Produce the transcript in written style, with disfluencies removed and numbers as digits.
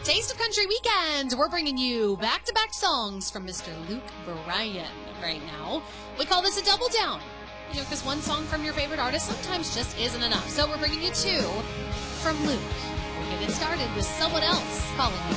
Taste of Country Weekend. We're bringing you back-to-back songs from Mr. Luke Bryan right now. We call this a double down, because one song from your favorite artist sometimes just isn't enough. So we're bringing you two from Luke. We'll get it started with Someone Else Calling You.